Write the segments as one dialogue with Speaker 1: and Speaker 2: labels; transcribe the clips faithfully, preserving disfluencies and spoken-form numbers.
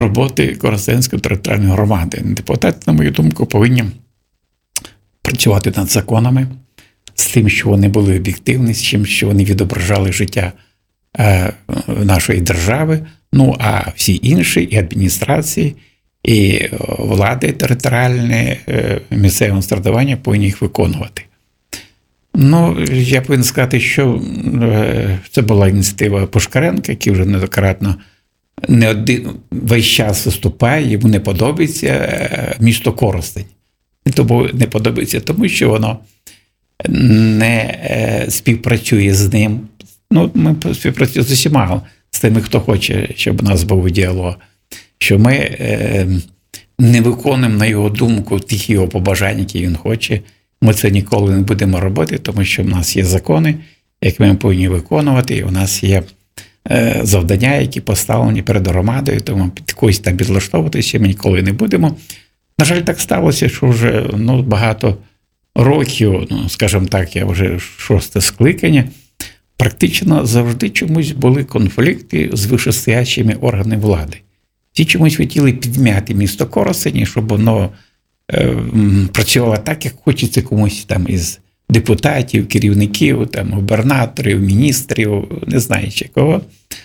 Speaker 1: роботи Коростенської територіальної громади. Депутати, на мою думку, повинні працювати над законами, з тим, що вони були об'єктивні, з тим, що вони відображали життя е, нашої держави, ну а всі інші, і адміністрації, і влади територіальні, е, місцевого самоврядування повинні їх виконувати. Ну, я повинен сказати, що е, це була ініціатива Пушкаренка, який вже неоднократно не один весь час виступає, йому не подобається е, місто Коростень. Тому не подобається, тому що воно не е, співпрацює з ним. Ну, ми співпрацюємо з усіма, з тими, хто хоче, щоб у нас був діалог. Що ми е, не виконуємо, на його думку, тих його побажань, які він хоче. Ми це ніколи не будемо робити, тому що в нас є закони, які ми повинні виконувати, і у нас є е, завдання, які поставлені перед громадою, тому під когось там підлаштовуватися ми ніколи не будемо. На жаль, так сталося, що вже ну, багато років, ну, скажімо так, я вже шосте скликання, практично завжди чомусь були конфлікти з вищестоячими органами влади. Ті чомусь хотіли підмяти місто Коростень, щоб воно е, працювало так, як хочеться комусь там із депутатів, керівників, там, губернаторів, міністрів, не знаю ще кого.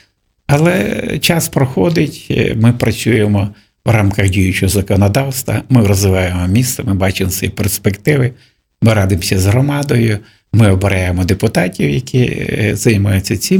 Speaker 1: Але час проходить, ми працюємо в рамках діючого законодавства, ми розвиваємо місто, ми бачимо ці перспективи, ми радимося з громадою, ми обираємо депутатів, які займаються цим,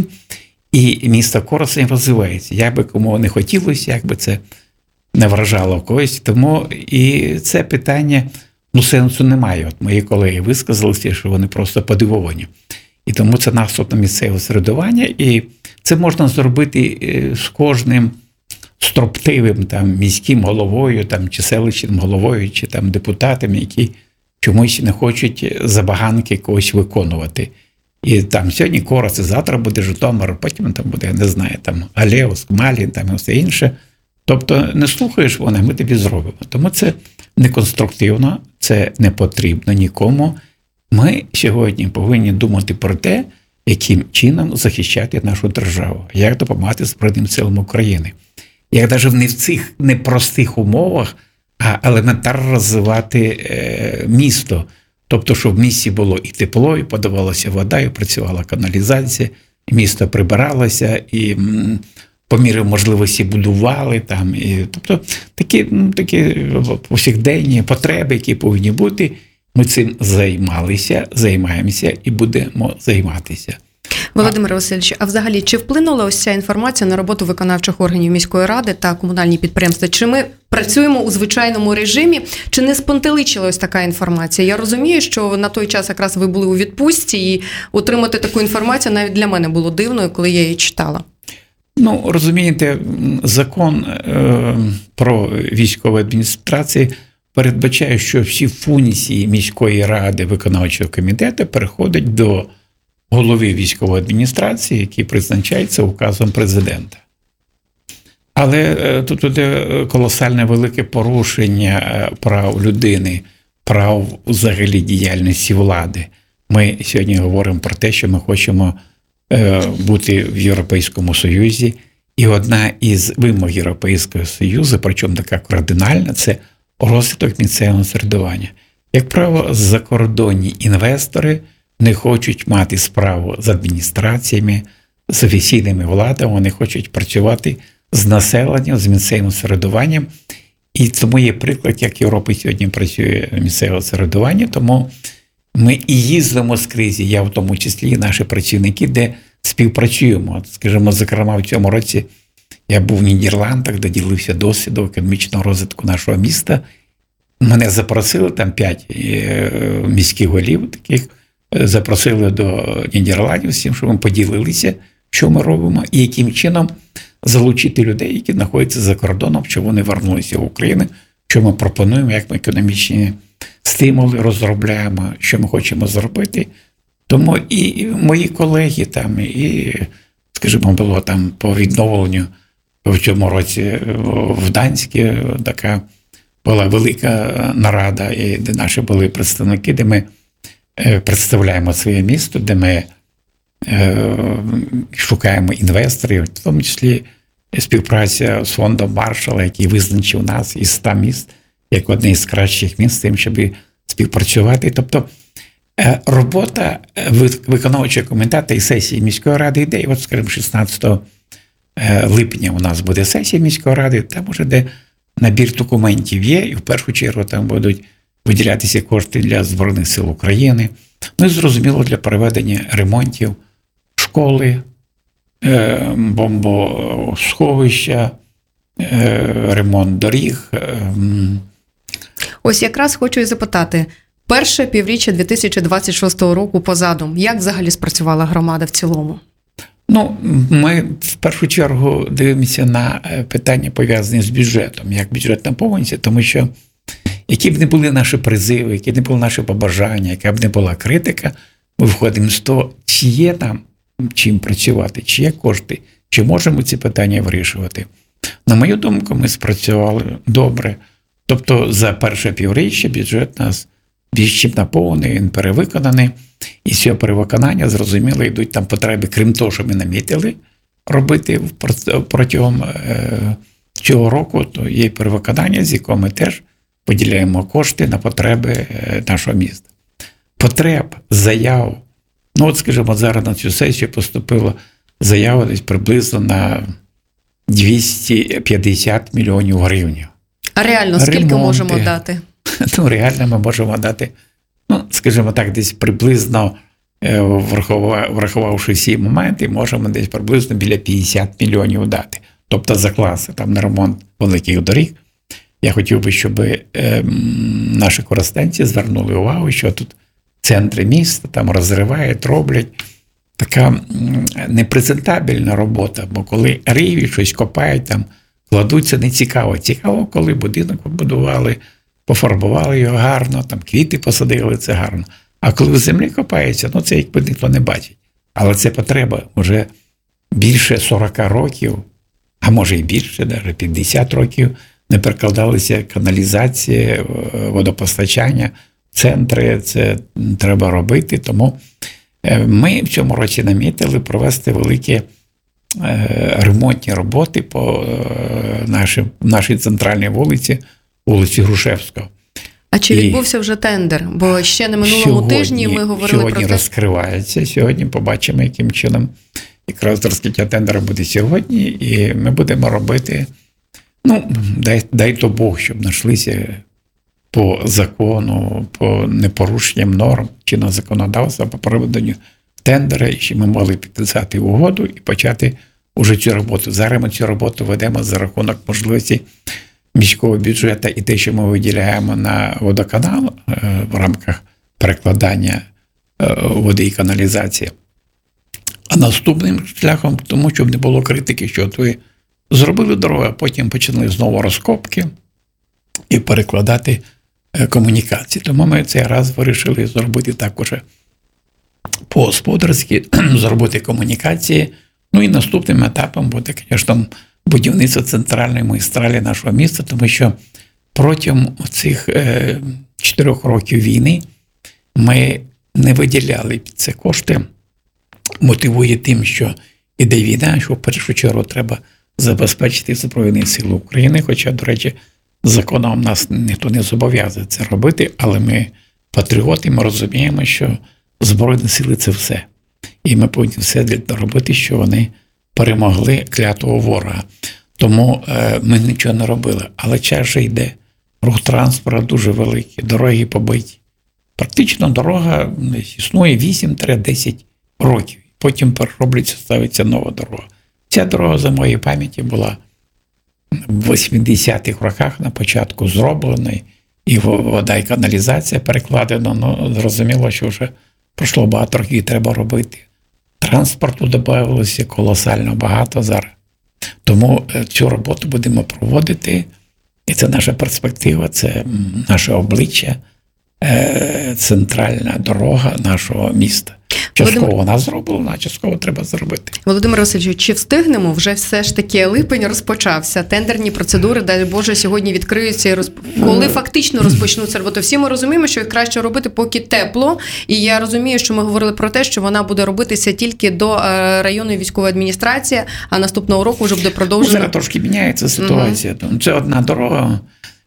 Speaker 1: і місто Коростень розвивається. Як би кому не хотілося, як би це не вражало когось. Тому і це питання, ну, сенсу немає. От мої колеги висказалися, що вони просто подивовані. І тому це наступ на місцеве середування, і це можна зробити з кожним строптивим там, міським головою, там, чи селищним головою, чи там, депутатам, які чомусь не хочуть забаганки когось виконувати. І там сьогодні Коростень, завтра буде Житомир, потім там буде, я не знаю, там Алєвськ, Малін, там і все інше. Тобто не слухаєш вони, ми тобі зробимо. Тому це неконструктивно, це не потрібно нікому. Ми сьогодні повинні думати про те, яким чином захищати нашу державу, як допомагати Збройним силам України. Як навіть не в цих непростих умовах, а елементарно розвивати е, місто. Тобто, щоб в місті було і тепло, і подавалася вода, і працювала каналізація, і місто прибиралося, і м, по мірі можливості будували. Там, і, тобто, такі, ну, такі повсякденні потреби, які повинні бути, ми цим займалися, займаємося і будемо займатися.
Speaker 2: Володимир Васильович, а взагалі, чи вплинула ось ця інформація на роботу виконавчих органів міської ради та комунальні підприємства? Чи ми працюємо у звичайному режимі, чи не спонтеличила ось така інформація? Я розумію, що на той час якраз ви були у відпустці, і отримати таку інформацію навіть для мене було дивною, коли я її читала.
Speaker 1: Ну, розумієте, закон е, про військові адміністрації передбачає, що всі функції міської ради, виконавчого комітету переходять до голови військової адміністрації, який призначається указом президента. Але тут буде колосальне велике порушення прав людини, прав взагалі діяльності влади. Ми сьогодні говоримо про те, що ми хочемо бути в Європейському Союзі, і одна із вимог Європейського Союзу, причому така кардинальна, це розвиток місцевого самоврядування. Як правило, закордонні інвестори не хочуть мати справу з адміністраціями, з офіційними владами, вони хочуть працювати з населенням, з місцевим самоврядуванням. І тому є приклад, як Європа сьогодні працює місцеве самоврядування, тому ми і їздимо скрізь, я в тому числі, і наші працівники, де співпрацюємо. Скажімо, зокрема, в цьому році я був в Нідерландах, де ділився досвідом економічного розвитку нашого міста. Мене запросили, там п'ять міських голів таких, запросили до Нідерландів з тим, щоб ми поділилися, що ми робимо, і яким чином залучити людей, які знаходяться за кордоном, щоб вони вернулися в Україну, що ми пропонуємо, як ми економічні стимули розробляємо, що ми хочемо зробити. Тому і мої колеги там, і, скажімо, було там по відновленню в цьому році в Данській така була велика нарада, де наші були представники, де ми представляємо своє місто, де ми шукаємо інвесторів, в тому числі співпраця з фондом Маршалла, який визначив нас із ста міст як одне з кращих міст з тим, щоб співпрацювати. Тобто робота виконавчого комітету і сесії міської ради йде. І от, скажімо, шістнадцятого липня у нас буде сесія міської ради, там уже де набір документів є, і в першу чергу там будуть виділятися кошти для Збройних сил України. Ну і зрозуміло, для проведення ремонтів школи, бомбосховища, ремонт доріг.
Speaker 2: Ось якраз хочу і запитати. Перше півріччя дві тисячі двадцять шостого року позаду. Як взагалі спрацювала громада в цілому?
Speaker 1: Ну, ми в першу чергу дивимося на питання, пов'язані з бюджетом, як бюджет наповнюється, тому що які б не були наші призиви, які б не були наші побажання, яка б не була критика, ми виходимо з того, чи є там чим працювати, чи є кошти, чи можемо ці питання вирішувати. На мою думку, ми спрацювали добре. Тобто за перше півріччя бюджет у нас більш чим наповнений, він перевиконаний. І з цього перевиконання, зрозуміло, йдуть там потреби, крім того, що ми намітили робити протягом цього року, то є перевиконання, з якого ми теж поділяємо кошти на потреби нашого міста. Потреб, заяв. Ну, от, скажімо, зараз на цю сесію поступила заява десь приблизно на двісті п'ятдесят мільйонів гривень.
Speaker 2: А реально, скільки
Speaker 1: Ремонти.
Speaker 2: можемо дати?
Speaker 1: Ну, реально ми можемо дати, ну, скажімо так, десь приблизно, врахувавши всі моменти, можемо десь приблизно біля п'ятдесят мільйонів дати. Тобто закласти там на ремонт великих доріг. Я хотів би, щоб е, наші користенці звернули увагу, що тут центри міста там розривають, роблять. Така непрезентабельна робота, бо коли риють, щось копають, там кладуться, не цікаво. Цікаво, коли будинок побудували, пофарбували його гарно, там квіти посадили, це гарно. А коли в землі копається, ну це якби ніхто не бачить. Але це потреба вже більше сорок років, а може і більше, навіть п'ятдесят років, не перекладалися каналізація, водопостачання, центри, це треба робити. Тому ми в цьому році намітили провести великі ремонтні роботи по нашій, нашій центральній вулиці, вулиці Грушевського.
Speaker 2: А чи
Speaker 1: І
Speaker 2: відбувся вже тендер? Бо ще на минулому
Speaker 1: сьогодні,
Speaker 2: тижні ми говорили
Speaker 1: сьогодні
Speaker 2: про те...
Speaker 1: розкривається, сьогодні побачимо, яким чином якраз розкриття тендера буде сьогодні, і ми будемо робити, ну, дай, дай то Бог, щоб знайшлися по закону, по непорушенням норм чинного законодавства, по проведенню тендера, і щоб ми могли підписати угоду і почати уже цю роботу. Зараз ми цю роботу ведемо за рахунок можливості міського бюджету і те, що ми виділяємо на водоканал в рамках перекладання води і каналізації. А наступним шляхом, тому щоб не було критики, що от ви зробили дорогу, а потім почали знову розкопки і перекладати комунікації. Тому ми цей раз вирішили зробити також по-господарськи, зробити комунікації. Ну і наступним етапом буде, звісно, будівництво центральної магістралі нашого міста, тому що протягом цих е, чотирьох років війни ми не виділяли під це кошти, мотивує тим, що іде війна, що в першу чергу треба забезпечити Збройні Сили України, хоча, до речі, законом нас ніхто не зобов'язує це робити, але ми патріоти, ми розуміємо, що Збройні Сили – це все. І ми повинні все робити, що вони перемогли клятого ворога. Тому е, ми нічого не робили. Але час же йде. Рух транспорту дуже великий, дороги побиті. Практично дорога існує вісім-десять років. Потім переробляться, ставиться нова дорога. Ця дорога, за моєю пам'яті, була в восьмидесятих роках на початку зроблена, і вода і каналізація перекладена. Ну, зрозуміло, що вже пройшло багато років, і треба робити. Транспорту додавалося колосально багато зараз. Тому цю роботу будемо проводити, і це наша перспектива, це наше обличчя, центральна дорога нашого міста. Частково
Speaker 2: Володимир...
Speaker 1: вона зроблена, а частково треба зробити.
Speaker 2: Володимир Васильович, чи встигнемо? Вже все ж таки липень розпочався. Тендерні процедури, дай Боже, сьогодні відкриються. І розп... Коли фактично розпочнуться роботи? Всі ми розуміємо, що їх краще робити, поки тепло. І я розумію, що ми говорили про те, що вона буде робитися тільки до районної військової адміністрації, а наступного року вже буде продовжено.
Speaker 1: Ну, зараз трошки міняється ситуація. Угу. Це одна дорога.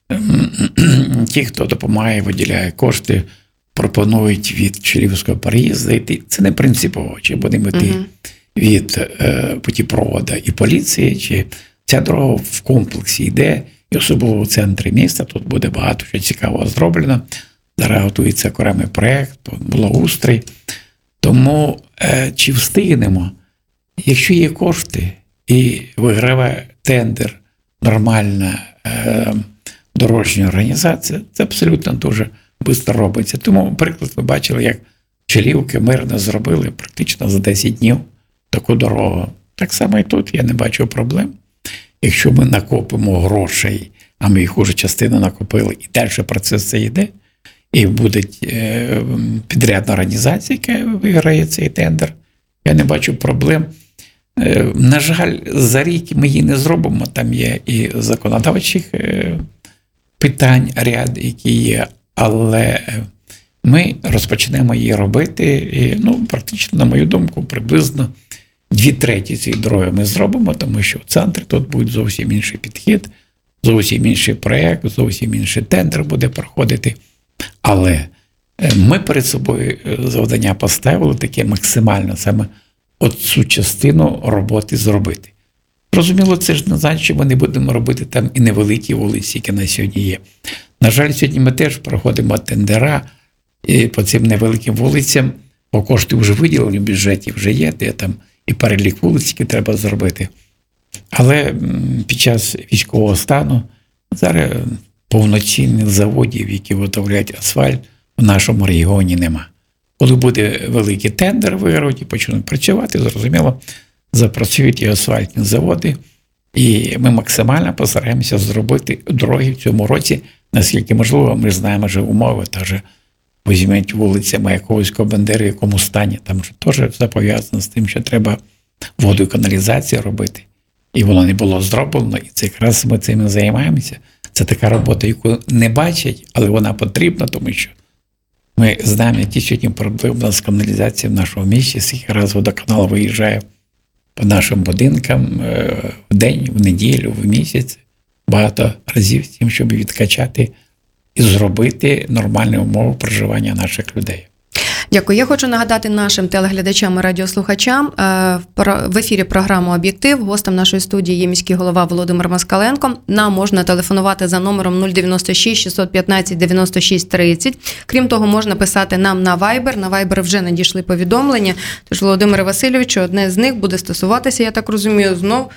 Speaker 1: Ті, хто допомагає, виділяє кошти, пропонують від Чилівського переїзду йти. Це не принципово, чи будемо йти uh-huh. від е, путіпроводу і поліції, чи ця дорога в комплексі йде, і особливо в центрі міста. Тут буде багато що цікавого зроблено. Зараз готується окремий проєкт, благоустрій. Тому е, чи встигнемо, якщо є кошти і виграває тендер, нормальна е, дорожня організація, це абсолютно дуже швидко робиться. Тому, приклад, ви бачили, як Чилівки мирно зробили практично за десять днів таку дорогу. Так само і тут я не бачу проблем. Якщо ми накопимо грошей, а ми їх уже частину накопили, і далі процес це йде, і буде е, підрядна організація, яка виграє цей тендер, я не бачу проблем. Е, на жаль, за рік ми її не зробимо, там є і законодавчих е, питань, ряд, які є, але ми розпочнемо її робити, і, ну, практично, на мою думку, приблизно дві треті цієї дороги ми зробимо, тому що в центрі тут буде зовсім інший підхід, зовсім інший проєкт, зовсім інший тендер буде проходити. Але ми перед собою завдання поставили таке максимально саме от цю частину роботи зробити. Розуміло, це ж не значить, що ми не будемо робити там і невеликі вулиці, які на сьогодні є. На жаль, сьогодні ми теж проходимо тендера і по цим невеликим вулицям, бо кошти вже виділені в бюджеті, вже є, де там і перелік вулиць, які треба зробити. Але під час військового стану зараз повноцінних заводів, які виготовляють асфальт, в нашому регіоні нема. Коли буде великий тендер, виграють і почнуть працювати, зрозуміло, запрацюють і асфальтні заводи, і ми максимально постараємося зробити дороги в цьому році, наскільки можливо. Ми знаємо вже умови, теж візьміть вулиця Маяковського, Бандери, в якому стані, там вже теж все пов'язано з тим, що треба воду і каналізацію робити. І воно не було зроблено, і це якраз ми цим займаємося. Це така робота, яку не бачать, але вона потрібна, тому що ми знаємо, які сьогодні проблеми у нас з каналізацією в нашому місті, скільки раз водоканал виїжджає по нашим будинкам в день, в неділю, в місяць, багато разів з тим, щоб відкачати і зробити нормальні умови проживання наших людей.
Speaker 2: Дякую. Я хочу нагадати нашим телеглядачам і радіослухачам. В ефірі програма «Об'єктив». Гостем нашої студії є міський голова Володимир Москаленко. Нам можна телефонувати за номером нуль дев'яносто шість шістсот п'ятнадцять дев'яносто шість тридцять. Крім того, можна писати нам на Viber. На Viber вже надійшли повідомлення. Тож, Володимире Васильовичу, одне з них буде стосуватися, я так розумію, знов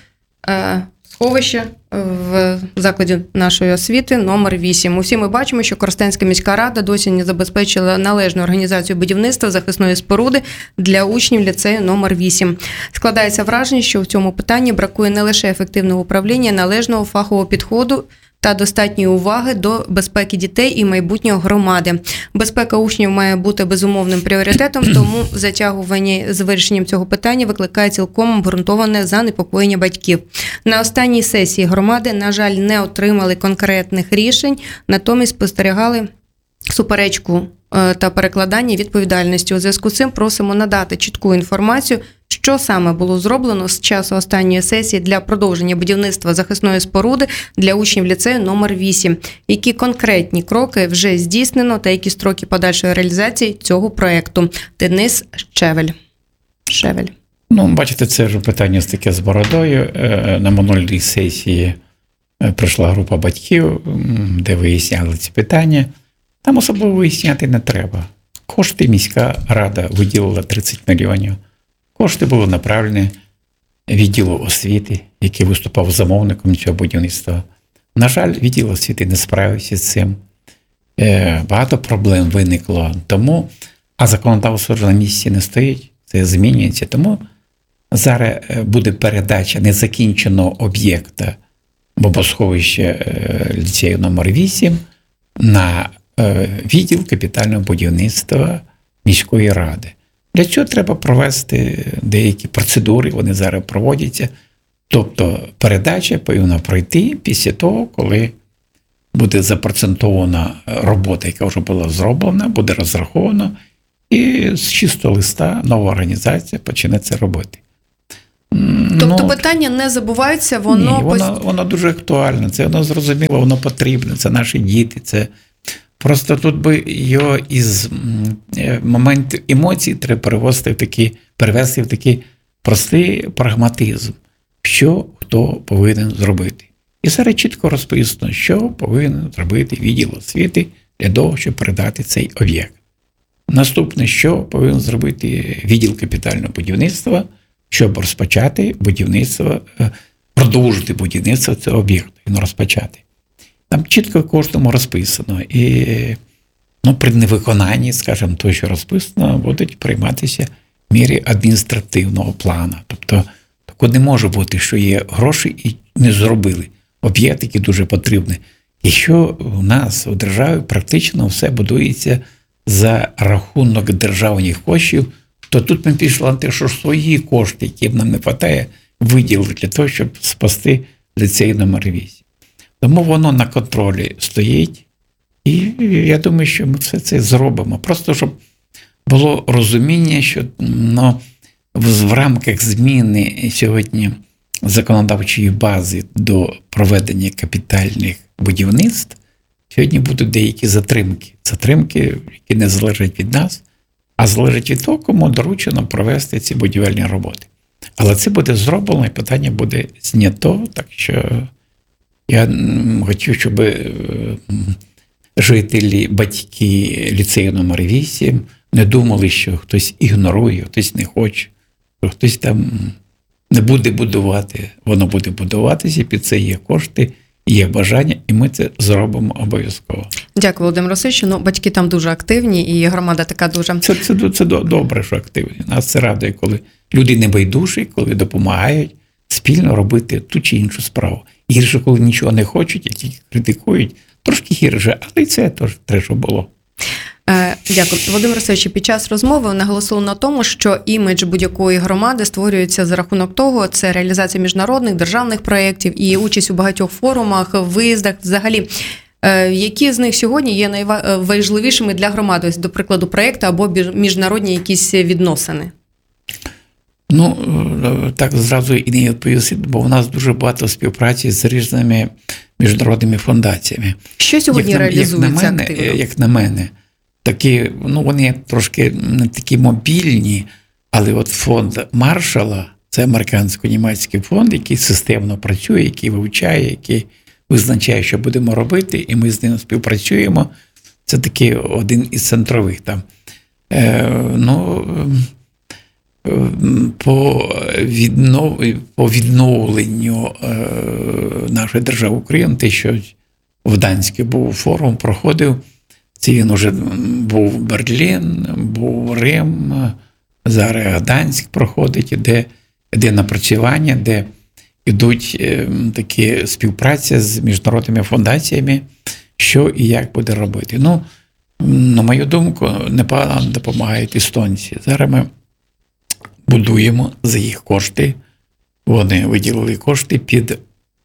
Speaker 2: сховище в закладі нашої освіти номер вісім. Усі ми бачимо, що Коростенська міська рада досі не забезпечила належну організацію будівництва захисної споруди для учнів ліцею номер вісім. Складається враження, що в цьому питанні бракує не лише ефективного управління, належного фахового підходу та достатньої уваги до безпеки дітей і майбутнього громади. Безпека учнів має бути безумовним пріоритетом, тому затягування з вирішенням цього питання викликає цілком обґрунтоване занепокоєння батьків. На останній сесії громади, на жаль, не отримали конкретних рішень, натомість спостерігали суперечку та перекладання відповідальності. У зв'язку з цим просимо надати чітку інформацію, що саме було зроблено з часу останньої сесії для продовження будівництва захисної споруди для учнів ліцею номер вісім. Які конкретні кроки вже здійснено та які строки подальшої реалізації цього проєкту. Денис Щевель. Щевель.
Speaker 1: Ну, бачите, це ж питання таке з бородою. На минулій сесії прийшла група батьків, де виясняли ці питання. Там особливо виясняти не треба. Кошти міська рада виділила тридцять мільйонів. Кошти були направлені відділу освіти, який виступав замовником цього будівництва. На жаль, відділ освіти не справився з цим. Багато проблем виникло. Тому, а законодавство вже на місці не стоїть, це змінюється. Тому зараз буде передача незакінченого об'єкта бомбосховища ліцею номер вісім на відділ капітального будівництва міської ради. Для цього треба провести деякі процедури, вони зараз проводяться. Тобто передача повинна пройти після того, коли буде запроцентована робота, яка вже була зроблена, буде розрахована, і з чистого листа нова організація почне це робити.
Speaker 2: Тобто
Speaker 1: ну,
Speaker 2: питання не забуваються, воно...
Speaker 1: Ні, воно, воно дуже актуальне, це воно зрозуміло, воно потрібно, це наші діти, це просто тут би його із моменту емоцій треба перевести в такий, перевести в такий простий прагматизм, що хто повинен зробити. І зараз чітко розписано, що повинен зробити відділ освіти для того, щоб передати цей об'єкт. Наступне, що повинен зробити відділ капітального будівництва, щоб розпочати будівництво, продовжити будівництво цього об'єкту, і розпочати. Там чітко кожному розписано. І ну, при невиконанні, скажімо, того, що розписано, будуть прийматися міри адміністративного плану. Тобто, тако не може бути, що є гроші і не зробили. Об'єкт, який дуже потрібний. Якщо у нас у державі практично все будується за рахунок державних коштів, то тут ми пішли на те, що свої кошти, які нам не вистачає, виділили для того, щоб спасти ліцей номер вісім. Тому воно на контролі стоїть, і я думаю, що ми все це зробимо. Просто, щоб було розуміння, що ну, в рамках зміни сьогодні законодавчої бази до проведення капітальних будівництв, сьогодні будуть деякі затримки. Затримки, які не залежать від нас, а залежить від того, кому доручено провести ці будівельні роботи. Але це буде зроблено, і питання буде знято, так що я хотів, щоб жителі, батьки ліцею номер вісім не думали, що хтось ігнорує, хтось не хоче, що хтось там не буде будувати. Воно буде будуватися, під це є кошти, є бажання, і ми це зробимо обов'язково.
Speaker 2: Дякую, Володимир Васильович. Ну, батьки там дуже активні, і громада така дуже...
Speaker 1: Це, це, це добре, що активні. Нас це радує, коли люди небайдужі, коли допомагають спільно робити ту чи іншу справу. Гірше, коли нічого не хочуть, і тільки критикують, трошки гірше, але і це теж треба, щоб було.
Speaker 2: Дякую. Володимир Васильович, під час розмови наголосили на тому, що імідж будь-якої громади створюється за рахунок того, це реалізація міжнародних, державних проєктів і участь у багатьох форумах, виїздах. Взагалі, які з них сьогодні є найважливішими для громади, ось, до прикладу, проєкти або міжнародні якісь відносини?
Speaker 1: Ну, так зразу і не відповісти, бо у нас дуже багато співпраці з різними міжнародними фундаціями.
Speaker 2: Що сьогодні
Speaker 1: як
Speaker 2: реалізується
Speaker 1: як на мене,
Speaker 2: активно?
Speaker 1: Як на мене, такі, ну, вони трошки не такі мобільні, але от фонд Маршалла, це американсько-німецький фонд, який системно працює, який вивчає, який визначає, що будемо робити, і ми з ним співпрацюємо. Це такий один із центрових там. Е, ну, По, віднов... по відновленню е... нашої держави України, те, що в Данську був форум, проходив, це він вже був Берлін, був Рим, зараз Гданськ проходить, де, де напрацювання, де йдуть е... такі співпраця з міжнародними фундаціями, що і як буде робити. Ну, на мою думку, непогано допомагають естонці. Зараз ми будуємо за їх кошти. Вони виділили кошти під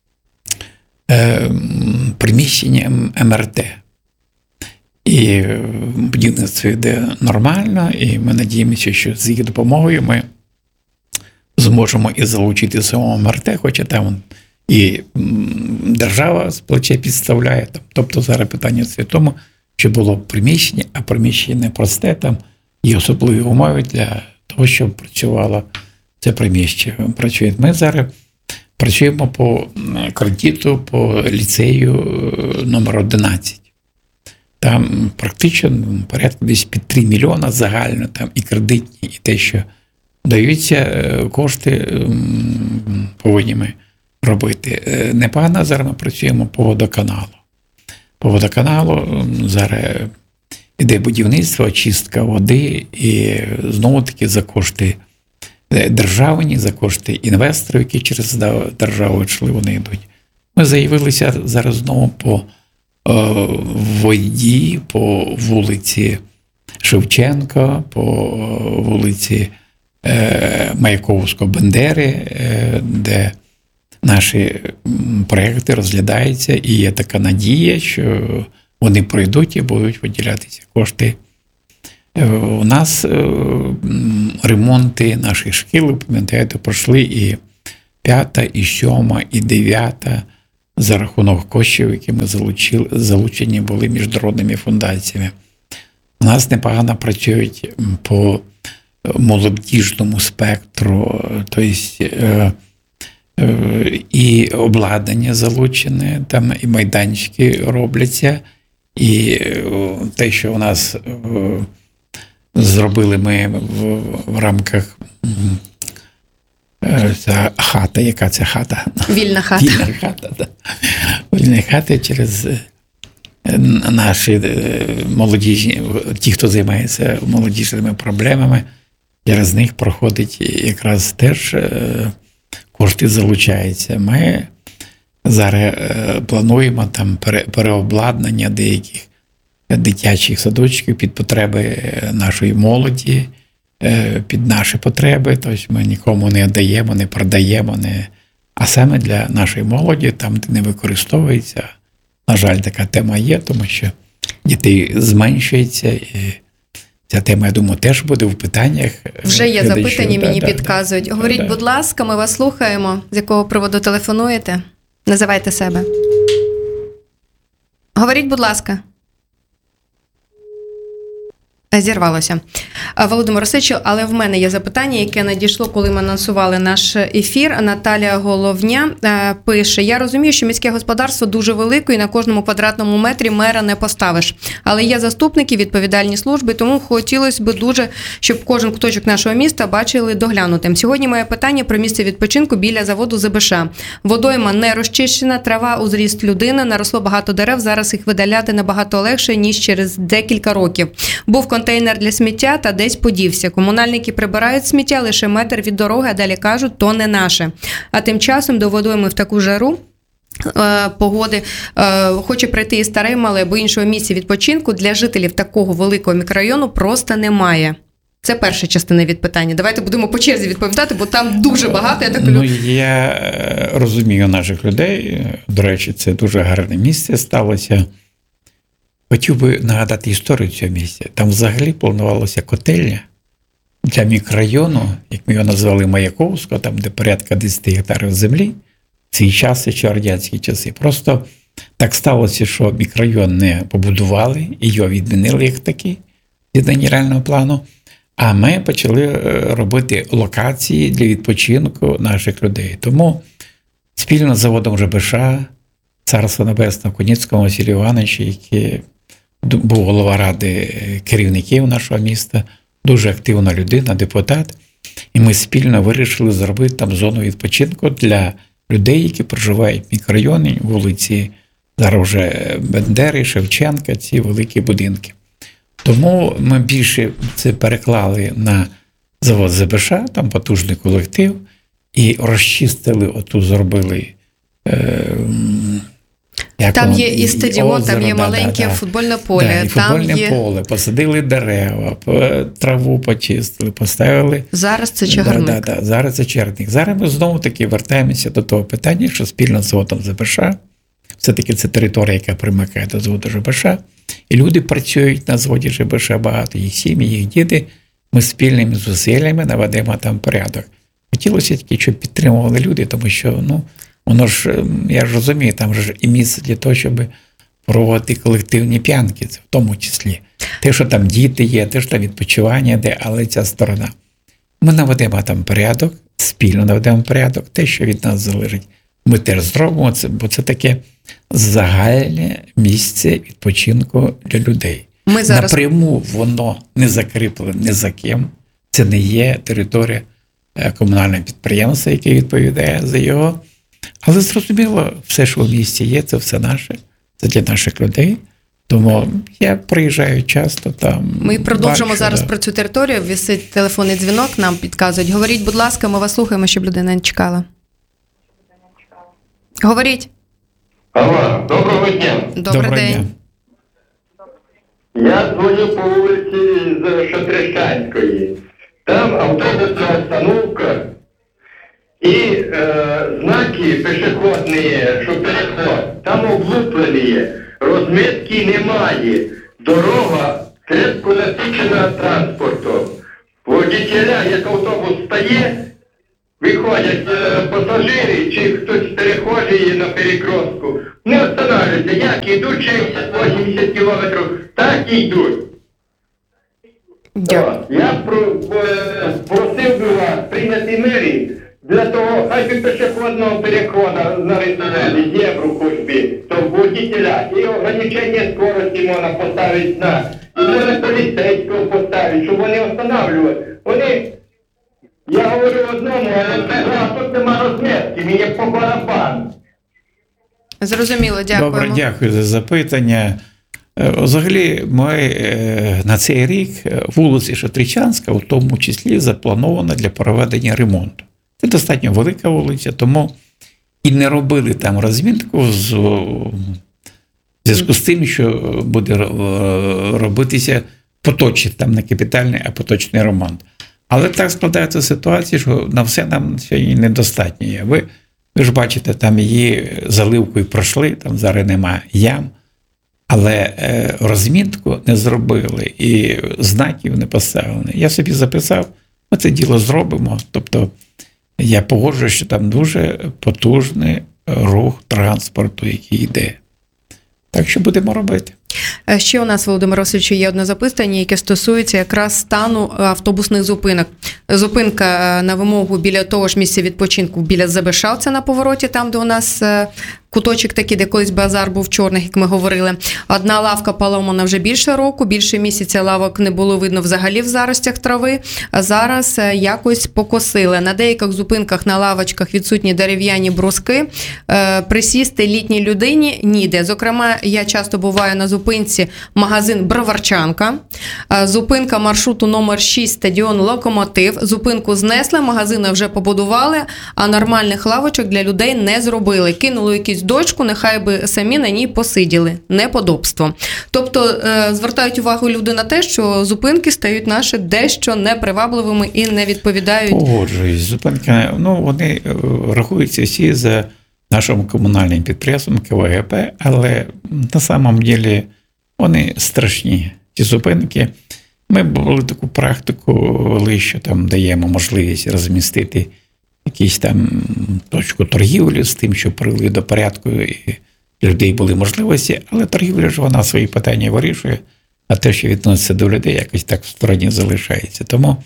Speaker 1: е, приміщення ем ер те. І будівництво йде нормально, і ми надіємося, що з їх допомогою ми зможемо і залучити самого ем ер те, хоча там і держава з плече підставляє. Тобто зараз питання в тому, що було приміщення, а приміщення не просте, там є особливі умови для того, щоб працювало це приміщення. Ми зараз працюємо по кредиту, по ліцею номер одинадцять. Там практично порядку десь під три мільйона загально, там і кредитні, і те, що даються кошти, повинні ми робити. Непогано зараз ми працюємо по водоканалу. По водоканалу зараз іде будівництво, очистка води, і знову-таки за кошти державні, за кошти інвесторів, які через державу йшли, вони йдуть. Ми заявилися зараз знову по е, воді, по вулиці Шевченка, по вулиці е, Маяковського-Бандери, е, де наші проекти розглядаються, і є така надія, що вони пройдуть і будуть виділятися кошти. У нас ремонти наших шкіл, пам'ятаєте, пройшли і п'ята, і сьома, і дев'ята за рахунок коштів, які ми залучили, залучені були міжнародними фундаціями. У нас непогано працюють по молодіжному спектру, тобто і обладнання залучене, там і майданчики робляться, і те, що у нас зробили ми в, в рамках ця хата, яка це хата?
Speaker 2: Вільна хата.
Speaker 1: Вільна хата, да. Вільна хата через наші молодіжні, ті, хто займається молодіжними проблемами, через них проходить якраз теж кошти залучаються. Ми зараз плануємо там переобладнання деяких дитячих садочків під потреби нашої молоді, під наші потреби. Тобто ми нікому не даємо, не продаємо, не... а саме для нашої молоді, там, де не використовується. На жаль, така тема є, тому що дітей зменшується. І ця тема, я думаю, теж буде в питаннях.
Speaker 2: Вже є
Speaker 1: глядачів.
Speaker 2: запитання,
Speaker 1: Да,
Speaker 2: мені
Speaker 1: да,
Speaker 2: підказують.
Speaker 1: да,
Speaker 2: Говоріть,
Speaker 1: да.
Speaker 2: будь ласка, ми вас слухаємо. З якого приводу телефонуєте? Називайте себе. Говоріть, будь ласка. Зірвалося. Володимир Васильович, але в мене є запитання, яке надійшло, коли ми анонсували наш ефір. Наталія Головня пише: я розумію, що міське господарство дуже велике і на кожному квадратному метрі мера не поставиш. Але є заступники, відповідальні служби, тому хотілося б дуже, щоб кожен куточок нашого міста бачили доглянутим. Сьогодні моє питання про місце відпочинку біля заводу ЗБШ. Водойма не розчищена, трава у зріст людини, наросло багато дерев, зараз їх видаляти набагато легше, ніж через декілька років. Був контейнер для сміття та десь подівся. Комунальники прибирають сміття лише метр від дороги, а далі кажуть, то не наше. А тим часом до водойми в таку жару е, погоди е, хоче прийти і старе, і мале, бо іншого місця відпочинку для жителів такого великого мікрорайону просто немає. Це перша частина від питання. Давайте будемо по черзі відповідати, бо там дуже багато. Я так
Speaker 1: ну, я розумію наших людей. До речі, це дуже гарне місце сталося. Хотів би нагадати історію цього місця. Там взагалі планувалося котельня для мікрорайону, як ми його назвали Маяковського, там де порядка десять гектарів землі, в ці часи, чи радянські часи. Просто так сталося, що мікрорайон не побудували, і його відмінили як такий, від генерального плану. А ми почали робити локації для відпочинку наших людей. Тому спільно з заводом ЖБШ, Царство Небесне, Куніцького Василю Івановича, який був голова ради керівників нашого міста, дуже активна людина, депутат. І ми спільно вирішили зробити там зону відпочинку для людей, які проживають в мікрорайоні, вулиці, зараз вже Бандери, Шевченка, ці великі будинки. Тому ми більше це переклали на завод ЗБШ, там потужний колектив, і розчистили, оту зробили. Е,
Speaker 2: Там
Speaker 1: воно,
Speaker 2: є і стадіон,
Speaker 1: озеро,
Speaker 2: там є
Speaker 1: да,
Speaker 2: маленьке
Speaker 1: да, да.
Speaker 2: футбольне поле.
Speaker 1: Да, і
Speaker 2: там
Speaker 1: футбольне
Speaker 2: є...
Speaker 1: поле, посадили дерева, траву почистили, поставили.
Speaker 2: Зараз це
Speaker 1: Да,
Speaker 2: чагарник.
Speaker 1: да, да, зараз це чагарник. Зараз ми знову-таки вертаємося до того питання, що спільно з заводом ЗБШ, все-таки це територія, яка примикає до заводу ЖБШ, і люди працюють на заводі ЖБШ багато, їх сім'ї, їх діти. Ми спільними зусиллями наведемо там порядок. Хотілося тільки, щоб підтримували люди, тому що, ну, воно ж, я ж розумію, там ж і місце для того, щоб проводити колективні п'янки, це в тому числі. Те, що там діти є, те, що там відпочивання де, але ця сторона. Ми наведемо там порядок, спільно наведемо порядок, те, що від нас залежить. Ми теж зробимо це, бо це таке загальне місце відпочинку для людей.
Speaker 2: Ми зараз...
Speaker 1: Напряму воно не закріплене ні за ким. Це не є територія комунального підприємства, яке відповідає за його. Але зрозуміло, все, що в місті є, це все наше, це для наших людей. Тому я приїжджаю часто там.
Speaker 2: Ми продовжимо
Speaker 1: бачу,
Speaker 2: зараз
Speaker 1: да.
Speaker 2: про цю територію. Висить телефонний дзвінок, нам підказують. Говоріть, будь ласка, ми вас слухаємо, щоб людина не чекала. Говоріть.
Speaker 3: Алло, доброго дня.
Speaker 2: Добрий
Speaker 1: Доброго
Speaker 2: день.
Speaker 1: дня.
Speaker 3: Я дзвоню по вулиці з Шатрищанської. Там автобусна остановка і е, знаки пішохідні, що переход. Там облуплені, розмітки немає. Дорога крепко насичена транспортом. Водителя, як автобус стає, виходять е, пасажири чи хтось перехожий на перекрестку. Не останавливаються, як ідуть шістдесят-вісімдесят кілометрів, так і йдуть.
Speaker 2: Дякую.
Speaker 3: О, Я про, е, просив би вас прийняти мері для того, хай би пішохідного переходу нарисували, зебру хоч би, то водителя, і ограничення скорості можна поставити на, і можна поліцейського поставити, щоб вони встановлювали. Вони, я говорю одному, але це а тут нема розмітки, мені по барабану.
Speaker 2: Зрозуміло, дякуємо.
Speaker 1: Добре, дякую за запитання. Е, Взагалі, ми е, на цей рік е, вулиця Шатричанська, в тому числі, запланована для проведення ремонту. Це достатньо велика вулиця, тому і не робили там розмітку з, в зв'язку з тим, що буде е, робитися поточний, там не капітальний, а поточний ремонт. Але так складається ситуація, що на все нам сьогодні недостатньо є. Ви, ви ж бачите, там її заливкою пройшли, там зараз немає ям, але е, розмітку не зробили і знаків не поставили. Я собі записав, ми це діло зробимо. Тобто я погоджую, що там дуже потужний рух транспорту, який йде. Так що будемо робити.
Speaker 2: Ще у нас, Володимир Васильович, є одне запитання, яке стосується якраз стану автобусних зупинок. Зупинка на вимогу біля того ж місця відпочинку, біля ЗБШ, це на повороті, там, де у нас куточок такий, де колись базар був чорний, як ми говорили. Одна лавка поломана вже більше року, більше місяця лавок не було видно взагалі в заростях трави, а зараз якось покосили. На деяких зупинках на лавочках відсутні дерев'яні бруски, присісти літній людині ніде. Зокрема, я часто буваю на зупинці магазин «Броварчанка», зупинка маршруту номер шість, стадіон «Локомотив». Зупинку знесли, магазини вже побудували, а нормальних лавочок для людей не зробили. Кинули якусь дочку, нехай би самі на ній посиділи. Неподобство. Тобто, звертають увагу люди на те, що зупинки стають наші дещо непривабливими і не відповідають.
Speaker 1: Погоджуюсь. Зупинки, ну, вони рахуються всі за нашим комунальним підприємством ка ве ге пе, але на самом деле вони страшні, ті зупинки. Ми були таку практику вели, що там даємо можливість розмістити якусь там точку торгівлі з тим, що привели до порядку і людей були можливості, але торгівля ж вона свої питання вирішує, а те, що відноситься до людей, якось так в стороні залишається. Тому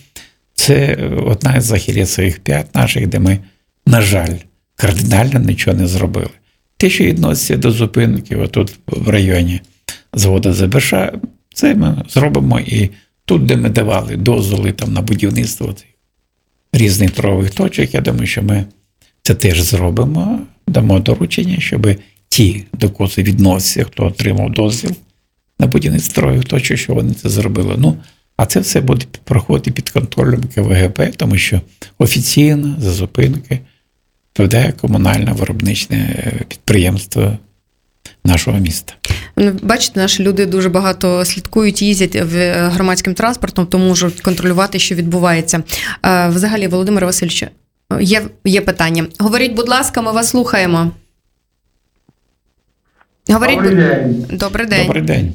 Speaker 1: це одна з ахіллесових п'ят наших, де ми, на жаль, кардинально нічого не зробили. Те, що відноситься до зупинки, отут в районі заводу зе бе ша, це ми зробимо і тут, де ми давали дозволи там, на будівництво цих різних торгових точок, я думаю, що ми це теж зробимо, дамо доручення, щоб ті, до кого це відноситься, хто отримав дозвіл на будівництво торгових точок, що вони це зробили. Ну, а це все буде проходити під контролем ка ве ге пе, тому що офіційно за зупинки відповідає комунальне виробничне підприємство нашого міста.
Speaker 2: Бачите, наші люди дуже багато слідкують, їздять громадським транспортом, тому можуть контролювати, що відбувається. Взагалі, Володимир Васильович, є, є питання. Говоріть, будь ласка, ми вас слухаємо. Говоріть,
Speaker 3: Добрий день.
Speaker 2: Добрий день.
Speaker 1: Добрий день.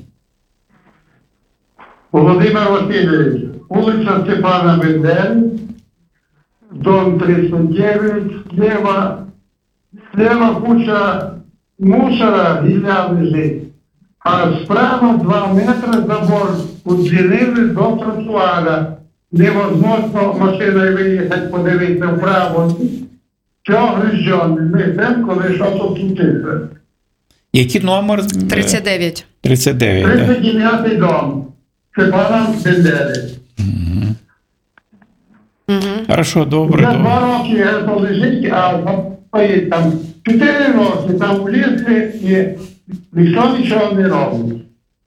Speaker 3: Володимир Васильович, вулиця Степана Бендери, дом тридцать девять, слева, слева куча мусора, гілля лежить, а справа два метри забор удлинили до тротуара. Невозможно машиною виїхати, подивитися вправо. Все грижоне. Ми йдемо, коли що тут случиться.
Speaker 1: Який номер?
Speaker 2: тридцять дев'ять.
Speaker 1: тридцять дев'ять, так.
Speaker 3: тридцять дев'ятий дом. Степана Бендери.
Speaker 1: Угу.
Speaker 2: Угу.
Speaker 1: Хорошо, добре,
Speaker 3: Вже
Speaker 1: добре.
Speaker 3: два роки це лежить, а стоїть там чотири роки, там влізли і ніхто нічого не робить.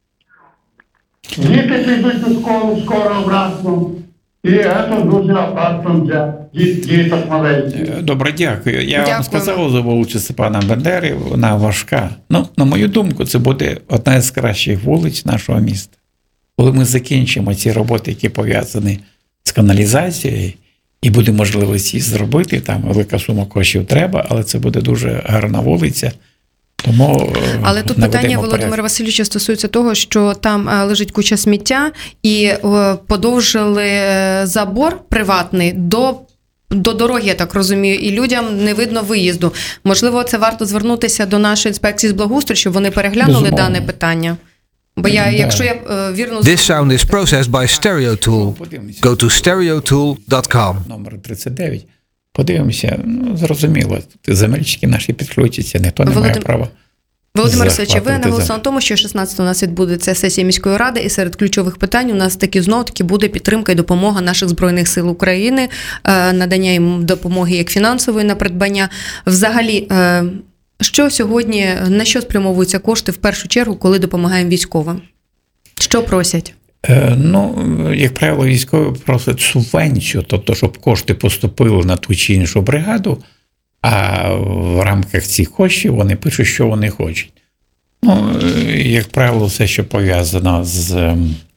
Speaker 3: Діти підуть до школи скоро обратно, і це дуже опасно для діток маленьких.
Speaker 1: Добре, дякую. Я
Speaker 2: Дякуємо.
Speaker 1: вам сказав за вулицю Степана Бендери, вона важка. Ну, на мою думку, це буде одна з кращих вулиць нашого міста. коли ми закінчимо ці роботи, які пов'язані з каналізацією, і буде можливість її зробити, там велика сума коштів треба, але це буде дуже гарна вулиця. Тому
Speaker 2: але тут питання, Володимира Васильовича, стосується того, що там лежить куча сміття і подовжили забор приватний до до дороги, я так розумію, і людям не видно виїзду. Можливо, це варто звернутися до нашої інспекції з благоустрою, щоб вони переглянули Безумовно. дане питання. Бо я, да. якщо я вірно...
Speaker 4: This sound is processed by StereoTool. Go to stereo tool dot com.
Speaker 1: Номер тридцять дев'ять. Подивимося, ну, зрозуміло, земельщики наші підключаться, ніхто не
Speaker 2: Володим...
Speaker 1: має права.
Speaker 2: Володимир Васильович, ви наголосили на тому, що шістнадцятого у нас відбудеться сесія міської ради, і серед ключових питань у нас таки знов-таки буде підтримка і допомога наших Збройних сил України, надання їм допомоги як фінансової на придбання. Взагалі, що сьогодні, на що спрямовуються кошти в першу чергу, коли допомагаємо військовим? Що просять?
Speaker 1: Е, ну, як правило, військові просять субвенцію, тобто, щоб кошти поступили на ту чи іншу бригаду, а в рамках цих коштів вони пишуть, що вони хочуть. Ну, як правило, все, що пов'язано з е,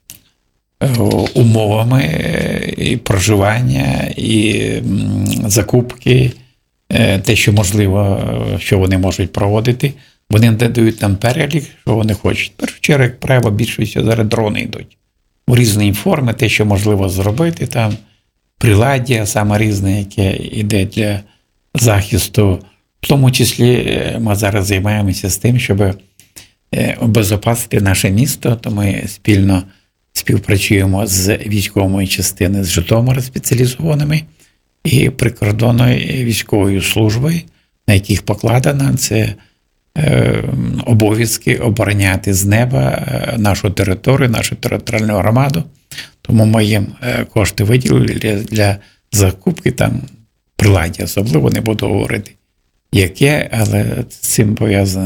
Speaker 1: умовами і проживання, і м, закупки, е, те, що можливо, що вони можуть проводити, вони надають нам перелік, що вони хочуть. В першу чергу, як правило, більшість зараз дрони йдуть. У різні форми, те, що можливо зробити, там приладдя саме різне, яке йде для захисту. В тому числі ми зараз займаємося з тим, щоб обезопасити наше місто, то ми спільно співпрацюємо з військовою частиною з Житомира спеціалізованими і прикордонною військовою службою, на яких покладено це е, обов'язки обороняти з неба нашу територію, нашу територіальну громаду. Тому ми їм кошти виділили для, для закупки там приладдя, особливо не буду говорити, яке, але з цим пов'язано.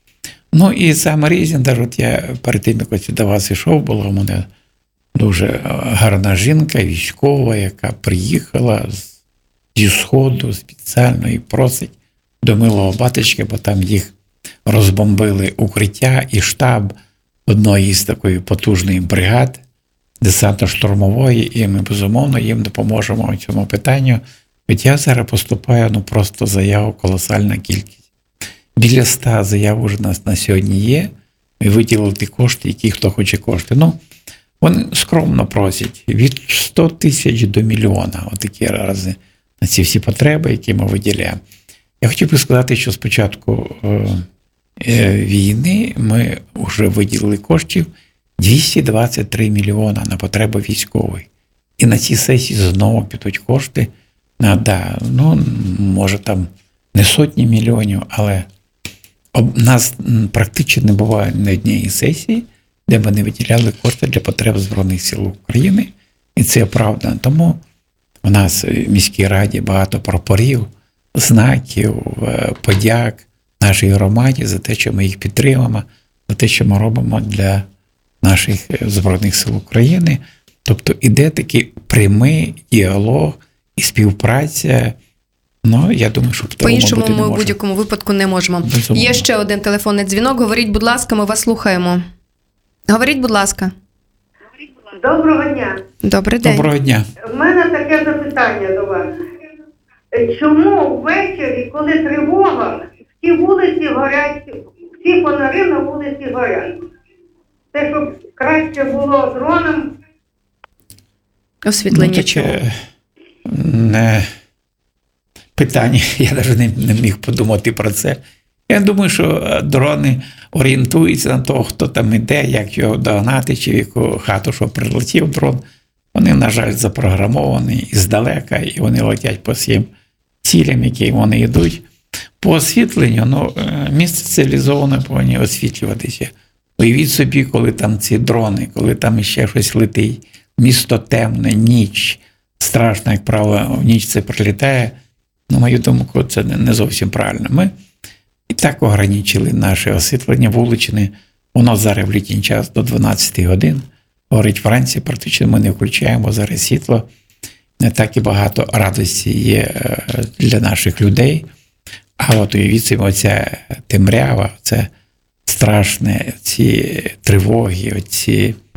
Speaker 1: Ну і саме різні, навіть я перед тим, як до вас йшов, була у мене дуже гарна жінка, військова, яка приїхала з, зі Сходу спеціально і просить до милого батечка, бо там їх розбомбили укриття і штаб одної з такої потужної бригад, десантно-штурмової, і ми, безумовно, їм допоможемо у цьому питанню. Ведь я зараз поступаю, ну, просто заяву колосальна кількість. Біля ста заяв уже у нас на сьогодні є, і виділили ті кошти, які хто хоче кошти. Ну, вони скромно просять від сто тисяч до мільйона, отакі рази на ці всі потреби, які ми виділяємо. Я хотів би сказати, що з початку е, е, війни ми вже виділили коштів двісті двадцять три мільйона на потреби військової. І на цій сесії знову підуть кошти на, да, ну, може там не сотні мільйонів, але у нас практично не буває ні однієї сесії, де ми не виділяли кошти для потреб Збройних сил України. І це оправдано. Тому у нас в міській раді багато прапорів, знаків, подяк нашій громаді за те, що ми їх підтримуємо, за те, що ми робимо для наших Збройних сил України. Тобто іде такий прямий діалог і співпраця. Ну, я думаю, що
Speaker 2: по-іншому ми в будь-якому випадку не можемо. Безумовно. Є ще один телефонний дзвінок. Говоріть, будь ласка, ми вас слухаємо. Говоріть, будь ласка.
Speaker 5: Доброго дня.
Speaker 2: Добрий день.
Speaker 1: Доброго дня.
Speaker 5: У мене таке запитання до вас. Чому ввечері, коли тривога, всі вулиці горять, всі фонари на вулиці горять? Це, щоб краще було дроном.
Speaker 2: Освітлення
Speaker 1: ну,
Speaker 2: чого?
Speaker 1: Не питання, я навіть не, не міг подумати про це. Я думаю, що дрони орієнтуються на того, хто там іде, як його догнати, чи в яку хату, що прилетів дрон. Вони, на жаль, запрограмовані іздалека, і вони летять по всім цілям, які вони йдуть. По освітленню, ну, місце цивілізоване повинні освітлюватися. Уявіть собі, коли там ці дрони, коли там ще щось летить, місто темне, ніч, страшно, як правило, в ніч це прилітає. На мою думку, це не зовсім правильно. Ми і так ограничили наше освітлення вуличне. Воно зараз в літній час до дванадцяти годин. Горить вранці, практично ми не включаємо зараз світло. Не так і багато радості є для наших людей. А от уявіть собі, оця темрява, це страшне, ці тривоги, оці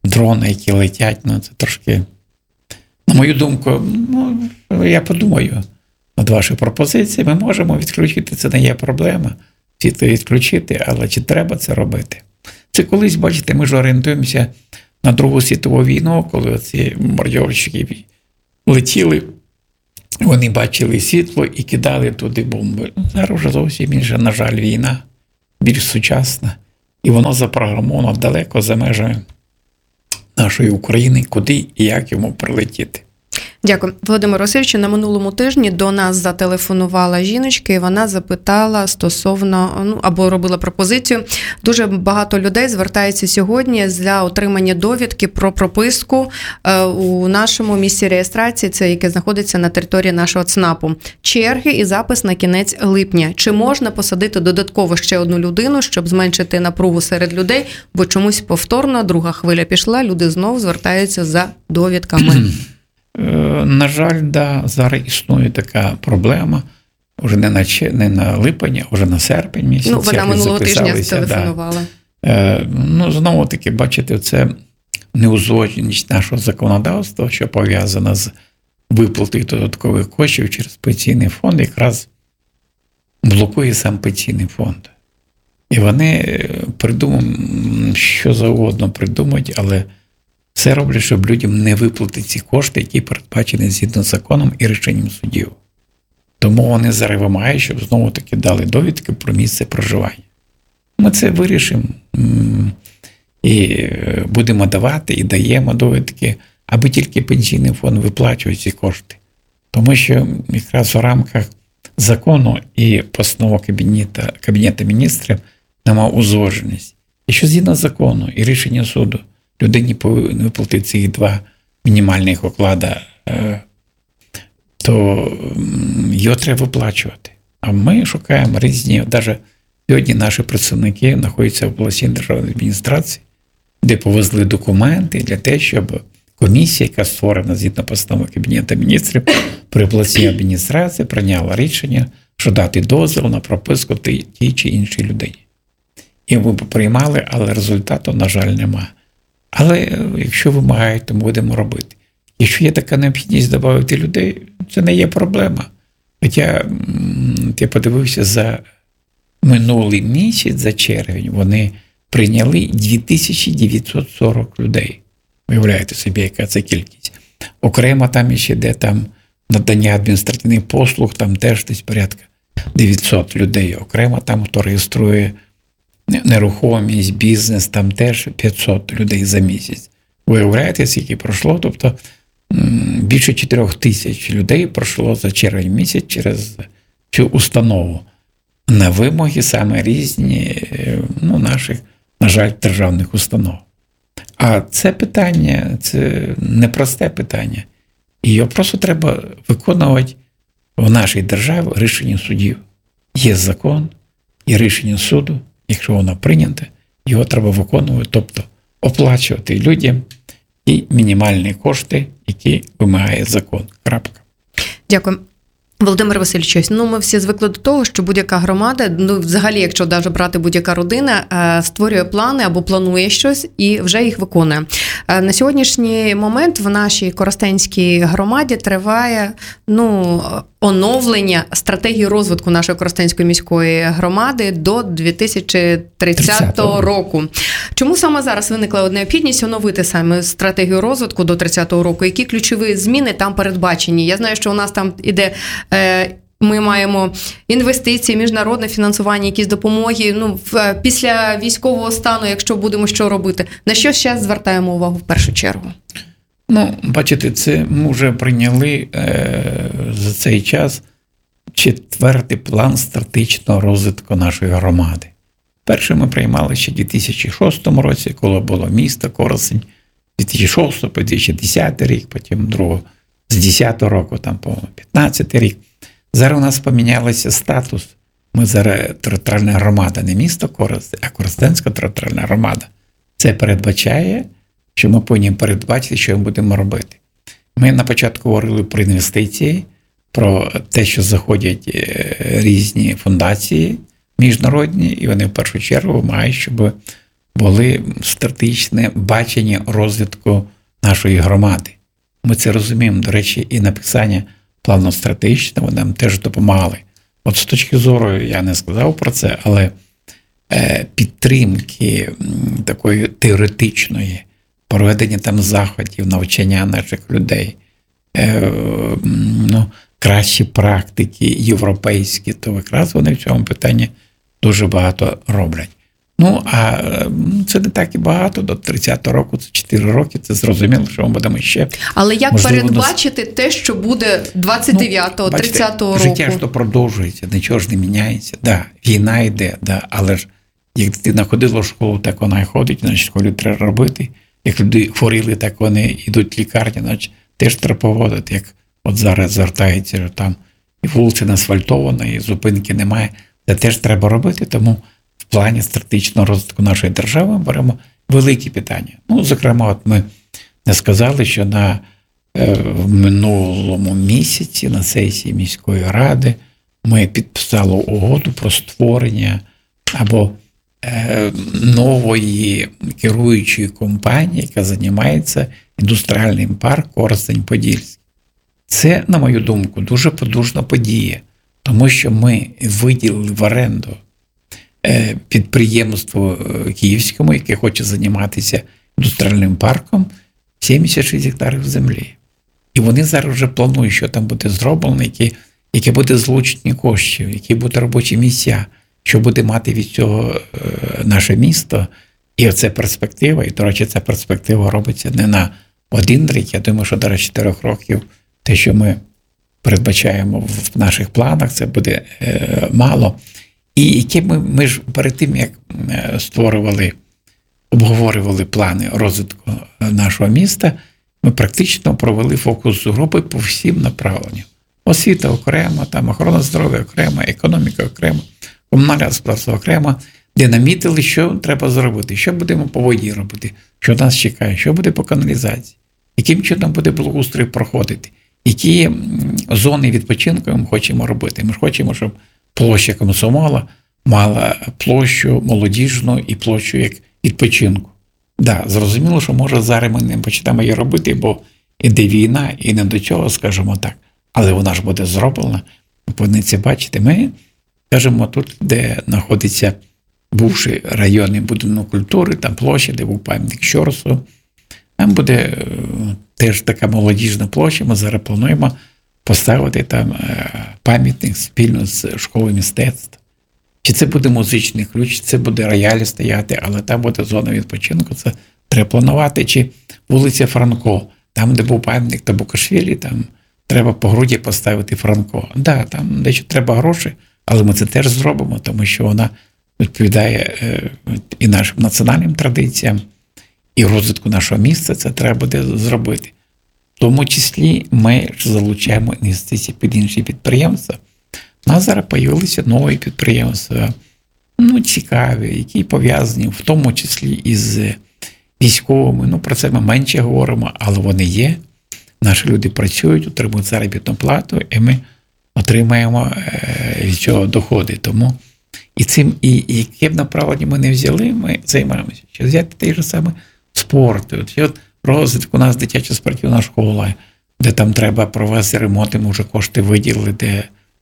Speaker 1: дрони, які летять, ну це трошки, на мою думку, ну, я подумаю над вашою пропозицією, ми можемо відключити, це не є проблема, світло відключити, але чи треба це робити? Це колись, бачите, ми ж орієнтуємося на Другу світову війну, коли оці бомбардировщики летіли, вони бачили світло і кидали туди бомби. Зараз вже зовсім інша, на жаль, війна, більш сучасна, і воно запрограмовано далеко за межами нашої України, куди і як йому прилетіти.
Speaker 2: Дякую. Володимир Васильович, на минулому тижні до нас зателефонувала жіночка, і вона запитала стосовно, ну, або робила пропозицію. Дуже багато людей звертається сьогодні для отримання довідки про прописку у нашому місці реєстрації, це яке знаходиться на території нашого ЦНАПу. Черги і запис на кінець липня. Чи можна посадити додатково ще одну людину, щоб зменшити напругу серед людей, бо чомусь повторно друга хвиля пішла, люди знов звертаються за довідками.
Speaker 1: На жаль, да, зараз існує така проблема. Вже не на, не на липень, а вже на серпень місяць.
Speaker 2: Ну, вона минулого тижня зателефонувала.
Speaker 1: Да. Ну, знову-таки, бачите, це неузгодженість нашого законодавства, що пов'язана з виплатою додаткових коштів через пенсійний фонд, якраз блокує сам пенсійний фонд. І вони придумають, що завгодно придумають, але все роблять, щоб людям не виплатити ці кошти, які передбачені згідно з законом і рішенням судів. Тому вони зараз вимагають, щоб знову-таки дали довідки про місце проживання. Ми це вирішимо і будемо давати, і даємо довідки, аби тільки пенсійний фонд виплачував ці кошти. Тому що якраз у рамках закону і постанови Кабінету, Кабінету міністрів нема узгодженість. І що згідно закону і рішення суду, людині повинні виплатити ці два мінімальних оклади, то його треба виплачувати. А ми шукаємо різні, навіть сьогодні наші представники знаходяться в обласній державній адміністрації, де повезли документи для того, щоб комісія, яка створена згідно постанови Кабінету міністрів, при обласній адміністрації прийняла рішення, що дати дозвіл на прописку тій чи іншій людині. І ми приймали, але результату, на жаль, немає. Але якщо вимагають, то ми будемо робити. Якщо є така необхідність додати людей, це не є проблема. Хоча я подивився за минулий місяць, за червень, вони прийняли дві тисячі дев'ятсот сорок людей. Уявляєте собі, яка це кількість. Окремо там ще йде там надання адміністративних послуг, там теж десь порядка дев'ятсот людей. Окремо там, хто реєструє нерухомість, бізнес, там теж п'ятсот людей за місяць. Ви уявляєте, скільки пройшло? Тобто більше чотирьох тисяч людей пройшло за червень місяць через цю установу на вимоги саме різні, ну, наших, на жаль, державних установ. А це питання, це непросте питання. І його просто треба виконувати в нашій державі рішення судів. Є закон, є рішення суду. Якщо воно прийнято, його треба виконувати, тобто оплачувати людям і мінімальні кошти, які вимагає закон. Крапка.
Speaker 2: Дякую. Володимир Васильович, ну ми всі звикли до того, що будь-яка громада, ну взагалі, якщо навіть брати будь-яка родина, створює плани або планує щось і вже їх виконує. На сьогоднішній момент в нашій Коростенській громаді триває, ну, оновлення стратегії розвитку нашої Коростенської міської громади до дві тисячі тридцятого року. Чому саме зараз виникла необхідність оновити саме стратегію розвитку до тридцятого року? Які ключові зміни там передбачені? Я знаю, що у нас там іде, е, ми маємо інвестиції, міжнародне фінансування, якісь допомоги, ну, в, після військового стану, якщо будемо що робити. На що зараз звертаємо увагу в першу чергу?
Speaker 1: Ну, бачите, це ми вже прийняли е, за цей час четвертий план стратегічного розвитку нашої громади. Перший ми приймали ще в дві тисячі шостому році, коли було місто Коростень, дві тисячі шостий по дві тисячі десятий рік, потім другого з десятого року, там по п'ятнадцятий рік. Зараз у нас помінялося статус. Ми зараз територіальна громада, не місто Коростень, а Коростенська територіальна громада. Це передбачає, що ми повинні передбачити, що ми будемо робити. Ми на початку говорили про інвестиції, про те, що заходять різні фундації міжнародні, і вони в першу чергу мають, щоб були стратегічне бачення розвитку нашої громади. Ми це розуміємо, до речі, і написання плану стратегічного нам теж допомагали. От з точки зору, я не сказав про це, але підтримки такої теоретичної, проведення там заходів, навчання наших людей, ну, кращі практики європейські, то якраз вони в цьому питанні дуже багато роблять. Ну, а це не так і багато, до тридцятого року, це чотири роки, це зрозуміло, що ми будемо ще.
Speaker 2: Але як
Speaker 1: можливо,
Speaker 2: передбачити нас... те, що буде двадцять дев'ятого,
Speaker 1: ну,
Speaker 2: тридцятого року?
Speaker 1: Життя ж то продовжується, нічого ж не міняється. Да, війна йде, да, але ж як дитина ходила в школу, так вона і ходить, значить школі треба робити. Як люди хворіли, так вони йдуть в лікарню, значить теж треба поводити. Як от зараз звертається, що там і вулиця не асфальтована, і зупинки немає. Це теж треба робити, тому в плані стратегічного розвитку нашої держави ми беремо великі питання. Ну, зокрема, от ми не сказали, що на е, в минулому місяці на сесії міської ради ми підписали угоду про створення або е, нової керуючої компанії, яка займається індустріальним парком Коростень-Подільський. Це, на мою думку, дуже потужна подія, тому що ми виділили в оренду підприємство Київському, яке хоче займатися індустріальним парком, сімдесят шість гектарів землі. І вони зараз вже планують, що там буде зроблено, які, які буде залучені коштів, які будуть робочі місця, що буде мати від цього наше місто. І оце перспектива, і, до речі, ця перспектива робиться не на один рік, я думаю, що до чотирьох років те, що ми передбачаємо в наших планах, це буде е, мало. І які ми, ми ж перед тим, як створювали, обговорювали плани розвитку нашого міста, ми практично провели фокус групи по всім направленням. Освіта окремо, там охорона здоров'я окремо, економіка окремо, комунальне господарство окремо, де намітили, що треба зробити, що будемо по воді робити, що нас чекає, що буде по каналізації, яким чином буде благоустрій проходити, які зони відпочинку ми хочемо робити. Ми ж хочемо, щоб площа Комсомола мала площу молодіжну і площу як відпочинку. Да, зрозуміло, що може зараз ми не почнемо її робити, бо іде війна і не до цього, скажімо так. Але вона ж буде зроблена. Ви повинні це бачити. Ми, скажімо, тут, де знаходиться бувший районний будинок культури, там площа, де був пам'ятник Щорсу, там буде теж така молодіжна площа. Ми зараз плануємо поставити там пам'ятник спільно з школою мистецтв. Чи це буде музичний ключ, чи це буде роялі стояти, але там буде зона відпочинку, це треба планувати. Чи вулиця Франко, там, де був пам'ятник Табукашвілі, там треба по груді поставити Франко. Так, да, там дещо треба гроші, але ми це теж зробимо, тому що вона відповідає і нашим національним традиціям, і розвитку нашого міста, це треба буде зробити. В тому числі ми залучаємо інвестиції під інші підприємства. У нас зараз з'явилися нові підприємства, ну, цікаві, які пов'язані в тому числі із військовими. Ну, про це ми менше говоримо, але вони є. Наші люди працюють, отримують заробітну плату, і ми отримаємо від цього доходи. Тому і цим, і, і яке б направлення ми не взяли, ми займаємося. Чи взяти той же самий спорт. От, от розвиток у нас дитяча спортивна школа, де там треба провести ремонт, ми вже кошти виділили, де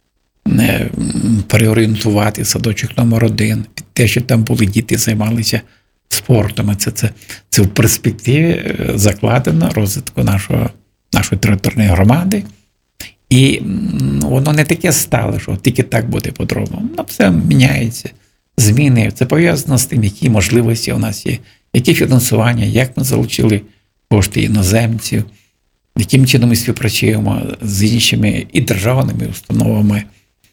Speaker 1: не переорієнтувати садочок номер один, під те, що там були діти, займалися спортом. Це, це, це в перспективі закладено розвитку нашого, нашої територіальної громади. І воно не таке стало, що тільки так буде по-другому. Ну, все міняється, зміни. Це пов'язано з тим, які можливості у нас є, яке фінансування, як ми залучили кошти іноземців, яким чином ми співпрацюємо з іншими і державними установами.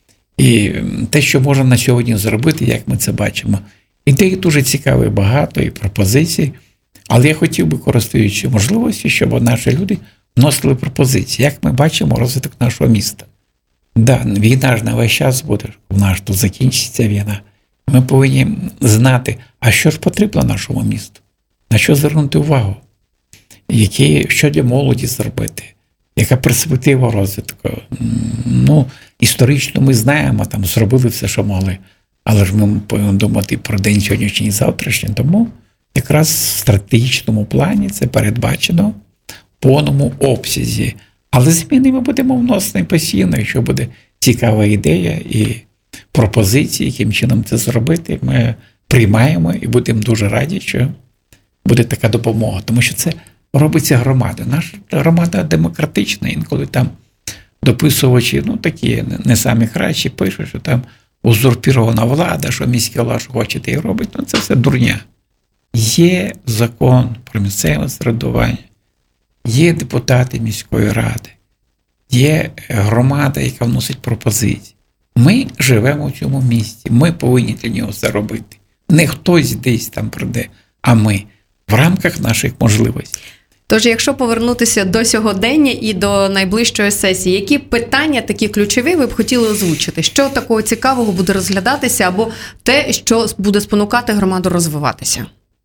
Speaker 1: І те, що можна на сьогодні зробити, як ми це бачимо. Ідей дуже цікаві, багато, і пропозицій. Але я хотів би, користуючи можливості, щоб наші люди вносили пропозиції, як ми бачимо розвиток нашого міста. Да, війна ж не весь час буде, в нас тут закінчиться війна. Ми повинні знати, а що ж потрібно нашому місту, на що звернути увагу, які, що для молоді зробити, яка перспектива розвитку. Ну, історично ми знаємо, там зробили все, що могли, але ж ми повинні думати про день сьогоднішній і завтрашній, тому якраз в стратегічному плані це передбачено в повному обсязі. Але зміни ми будемо вносити постійно, якщо буде цікава ідея і пропозиції, яким чином це зробити, ми приймаємо і будемо дуже раді, що буде така допомога. Тому що це робиться громада. Наша громада демократична, інколи там дописувачі, ну такі не самі кращі, пишуть, що там узурпірована влада, що міська влада хоче, те й робить. Ну це все дурня. Є закон про місцеве самоврядування, є депутати міської ради, є громада, яка вносить пропозиції. Ми живемо в цьому місті, ми повинні для нього це робити. Не хтось десь там прийде, а ми в рамках наших можливостей.
Speaker 2: Тож, якщо повернутися до сьогодення і до найближчої сесії, які питання такі ключові ви б хотіли озвучити? Що такого цікавого буде розглядатися або те, що буде спонукати громаду розвиватися?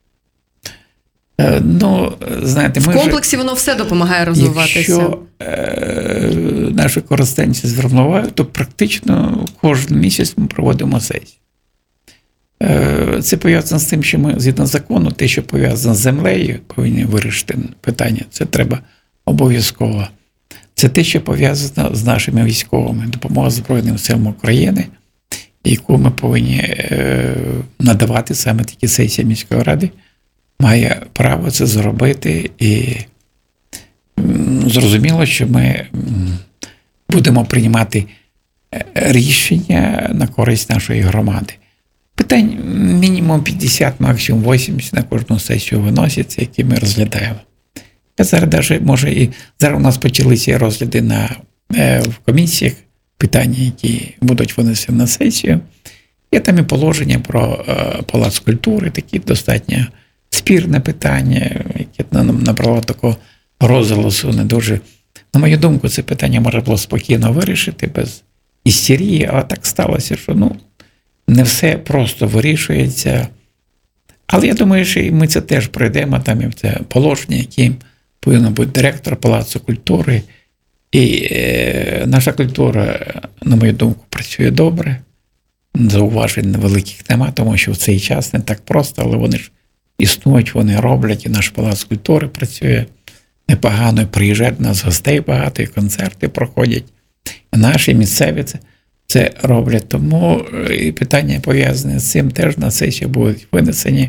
Speaker 1: Е, ну, знаєте, ми
Speaker 2: в комплексі вже, воно все допомагає розвиватися.
Speaker 1: Якщо е, наші користенці звернули увагу, то практично кожен місяць ми проводимо сесію. Е, це пов'язано з тим, що ми, згідно закону, те, що пов'язано з землею, повинні вирішити питання. Це треба обов'язково. Це те, що пов'язано з нашими військовими. Допомога Збройним силам України, яку ми повинні е, надавати саме такі сесії міської ради, має право це зробити, і зрозуміло, що ми будемо приймати рішення на користь нашої громади. Питань мінімум п'ятдесят, максимум вісімдесят на кожну сесію виносяться, які ми розглядаємо. Я зараз даже, може, і зараз у нас почалися розгляди на, в комісіях, питання, які будуть винесені на сесію. Є там і положення про Палац культури, такі достатньо спірне питання, яке набрало такого розголосу не дуже. На мою думку, це питання можна було спокійно вирішити, без істерії, але так сталося, що ну, не все просто вирішується. Але я думаю, що і ми це теж пройдемо, там і це положення, яким повинен бути директор Палацу культури. І е, наша культура, на мою думку, працює добре. Зауважень невеликих нема, тому що в цей час не так просто, але вони ж існують, вони роблять, і наш Палац культури працює непогано, і приїжджають, у нас гостей багато, і концерти проходять. І наші місцеві це, це роблять. Тому і питання пов'язані з цим теж на сесії будуть винесені.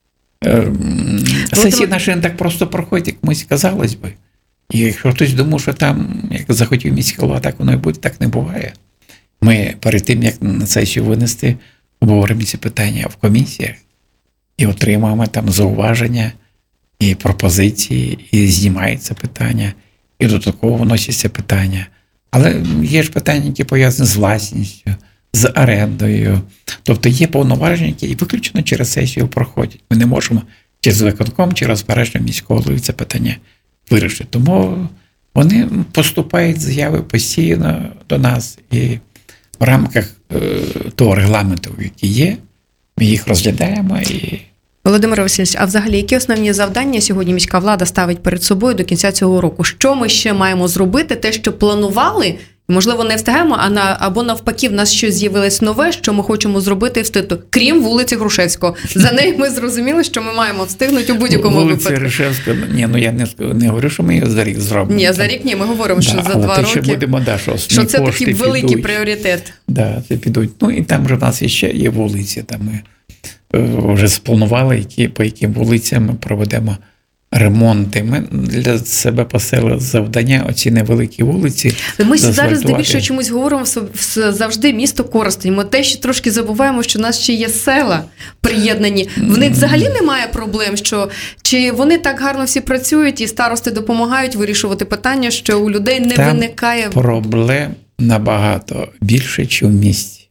Speaker 1: Сесії наші не так просто проходять, як комусь казалось би. І якщо хтось думав, що там, як захотів міський голова, так воно і буде, так не буває. Ми перед тим, як на сесію винести, обговоримо ці питання в комісіях і отримуємо там зауваження і пропозиції, і знімається питання, і до такого вносяться питання. Але є ж питання, які пов'язані з власністю, з орендою. Тобто є повноваження, які виключно через сесію проходять. Ми не можемо через виконком, через розпорядження міського голови це питання вирішити. Тому вони поступають заяви постійно до нас, і в рамках е, того регламенту, який є, ми їх розглядаємо. І...
Speaker 2: Володимир Васильович, а взагалі, які основні завдання сьогодні міська влада ставить перед собою до кінця цього року? Що ми ще маємо зробити? Те, що планували, можливо, не встигаємо, а на, або навпаки, в нас щось з'явилось нове, що ми хочемо зробити і встигнути, крім вулиці Грушевського. За нею ми зрозуміли, що ми маємо встигнути у будь-якому
Speaker 1: вулиця
Speaker 2: випадку.
Speaker 1: Вулиця Грушевського, ні, ну я не, не говорю, що ми її за рік зробимо.
Speaker 2: Ні, за рік ні, ми говоримо,
Speaker 1: да,
Speaker 2: що за
Speaker 1: але
Speaker 2: два
Speaker 1: те,
Speaker 2: роки,
Speaker 1: що, будемо, да, що,
Speaker 2: що це такий великий
Speaker 1: підуть.
Speaker 2: пріоритет.
Speaker 1: Да, це підуть. Ну і там вже в нас ще є вулиці, там ми вже спланували, які, по яким вулицям ми проведемо ремонти. Ми для себе поставили завдання оці невеликі вулиці.
Speaker 2: Ми зараз здебільшого чомусь говоримо завжди місто Коростень. Ми те, що трошки забуваємо, що в нас ще є села приєднані. В них взагалі немає проблем, що чи вони так гарно всі працюють і старости допомагають вирішувати питання, що у людей не
Speaker 1: там
Speaker 2: виникає...
Speaker 1: проблем набагато більше, ніж в місті.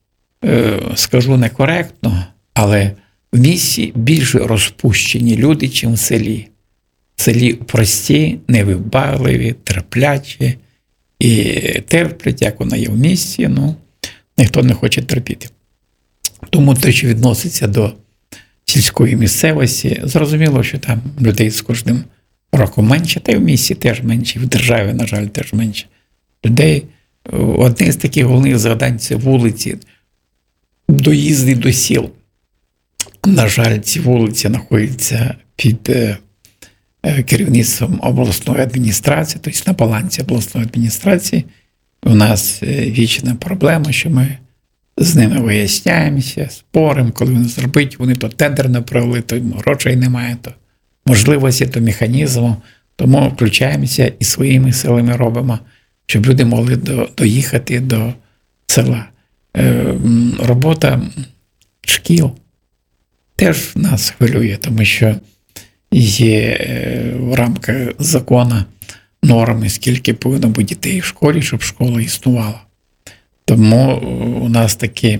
Speaker 1: Скажу некоректно, але в місті більше розпущені люди, ніж в селі. В селі прості, невибагливі, терплячі і терплять, як воно є в місті, ну, ніхто не хоче терпіти. Тому те, що відноситься до сільської місцевості, зрозуміло, що там людей з кожним роком менше, та й в місті теж менше, в державі, на жаль, теж менше людей. Одне з таких головних завдань – це вулиці, доїзди до сіл. На жаль, ці вулиці знаходяться під е, е, керівництвом обласної адміністрації, тобто на балансі обласної адміністрації. У нас е, вічна проблема, що ми з ними виясняємося, споримо, коли вони зробити, вони то тендер не провели, то грошей немає, то можливості, то механізму. Тому включаємося і своїми силами робимо, щоб люди могли до, доїхати до села. Е, робота шкіл теж нас хвилює, тому що є е, в рамках закону норми, скільки повинно бути дітей в школі, щоб школа існувала. Тому у нас такі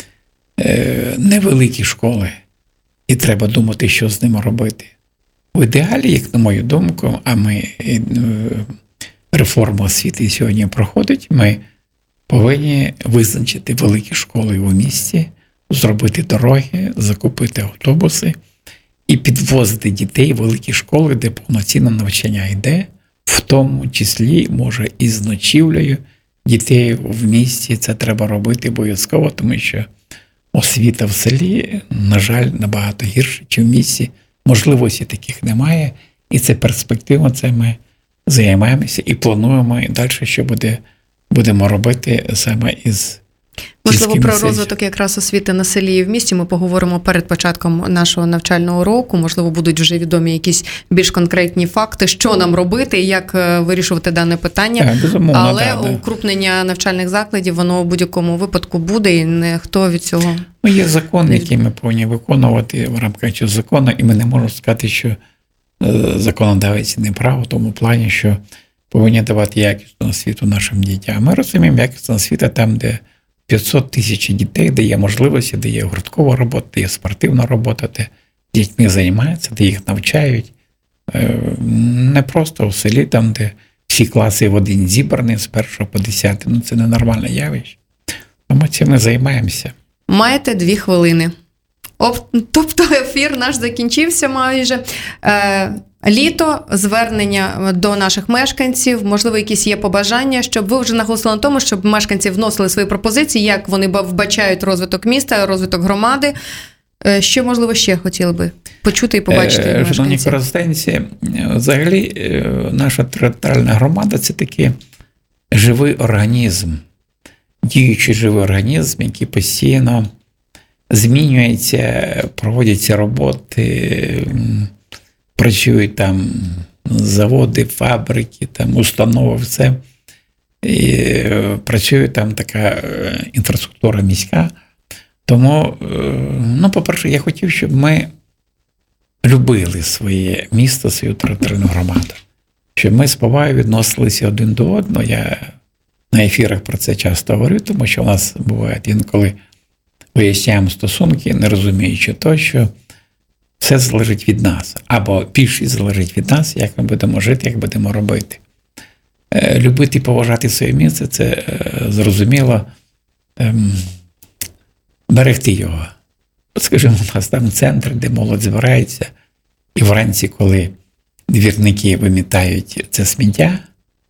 Speaker 1: е, невеликі школи, і треба думати, що з ними робити. В ідеалі, як на мою думку, а ми е, реформа освіти сьогодні проходить, ми повинні визначити великі школи у місті, зробити дороги, закупити автобуси і підвозити дітей в великі школи, де повноцінне навчання йде, в тому числі, може, і з ночівлею дітей в місті. Це треба робити обов'язково, тому що освіта в селі, на жаль, набагато гірше, ніж в місті. Можливості таких немає, і це перспектива, це ми займаємося і плануємо і далі, що буде, будемо робити саме із
Speaker 2: Можливо, про розвиток якраз освіти на селі і в місті ми поговоримо перед початком нашого навчального року. Можливо, будуть вже відомі якісь більш конкретні факти, що нам робити і як вирішувати дане питання.
Speaker 1: Так, безумовно,
Speaker 2: але
Speaker 1: да, да.
Speaker 2: укрупнення навчальних закладів, воно у будь-якому випадку буде, і ніхто від цього...
Speaker 1: Ну, є закон, який ми повинні виконувати в рамках цього закону, і ми не можемо сказати, що законодавець не прав у тому плані, що повинні давати якісну освіту нашим дітям. Ми розуміємо, якісна освіта там, де п'ятсот тисяч дітей, де є можливості, де є гурткова робота, де є спортивна робота, де дітьми займаються, де їх навчають. Не просто в селі, там, де всі класи в один зібрані з першого по десяте. Ну, це ненормальне явище. Тому цим ми займаємося.
Speaker 2: Маєте дві хвилини. Об, тобто ефір наш закінчився майже. Е, літо, звернення до наших мешканців, можливо, якісь є побажання, щоб ви вже наголосили на тому, щоб мешканці вносили свої пропозиції, як вони вбачають розвиток міста, розвиток громади. Е, що, можливо, ще хотіли би почути і побачити
Speaker 1: е,
Speaker 2: мешканці?
Speaker 1: Шановні користенці, взагалі наша територіальна громада – це такий живий організм, діючий живий організм, який постійно змінюється, проводяться роботи, працюють там заводи, фабрики, там установи, все. І працює там така інфраструктура міська. Тому, ну, по-перше, я хотів, щоб ми любили своє місто, свою територіальну громаду. Щоб ми з повагою відносилися один до одного. Я на ефірах про це часто говорю, тому що у нас буває інколи виясняємо стосунки, не розуміючи то, що все залежить від нас. Або більшість залежить від нас, як ми будемо жити, як будемо робити. Любити і поважати своє місце – це зрозуміло, ем, берегти його. От, скажімо, у нас там центр, де молодь збирається, і вранці, коли двірники вимітають це сміття,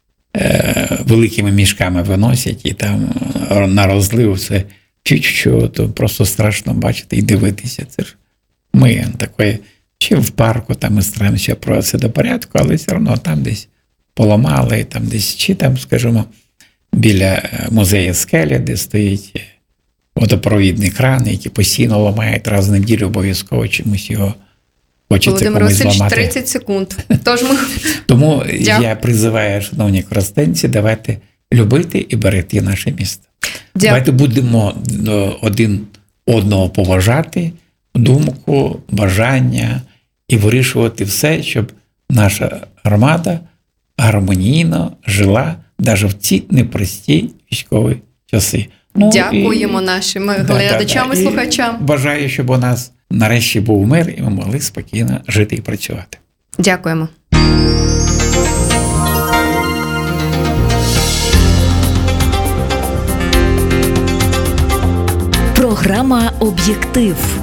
Speaker 1: е, великими мішками виносять, і там на розлив все що, то просто страшно бачити і дивитися. Це ж ми таке, чи в парку, там ми стараємося провести до порядку, але все одно там десь поламали, там десь, чи там, скажімо, біля музею скелі, де стоїть водопровідний кран, який постійно ламають раз в неділю, обов'язково чимось його хочеться
Speaker 2: Володимир
Speaker 1: комусь
Speaker 2: Васильович,
Speaker 1: зламати.
Speaker 2: тридцять секунд. Тож ми...
Speaker 1: Тому
Speaker 2: Дякую.
Speaker 1: я призиваю, шановні користенці, давайте любити і берегти наше місто.
Speaker 2: Дякую.
Speaker 1: Давайте будемо один одного поважати, думку, бажання і вирішувати все, щоб наша громада гармонійно жила навіть в ці непрості військові часи. Ну,
Speaker 2: Дякуємо
Speaker 1: і,
Speaker 2: нашим
Speaker 1: да,
Speaker 2: глядачам
Speaker 1: да, да,
Speaker 2: і слухачам.
Speaker 1: Бажаю, щоб у нас нарешті був мир, і ми могли спокійно жити і працювати.
Speaker 2: Дякуємо.
Speaker 6: Програма «Об'єктив».